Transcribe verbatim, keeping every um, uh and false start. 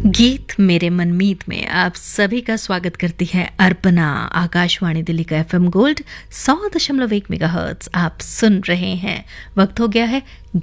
गीत मेरे मनमीत में आप सभी का स्वागत करती है अर्पणा। आकाशवाणी दिल्ली का एफएम गोल्ड सौ दशमलव एक मेगाहर्ट्ज आप सुन रहे हैं। वक्त हो गया है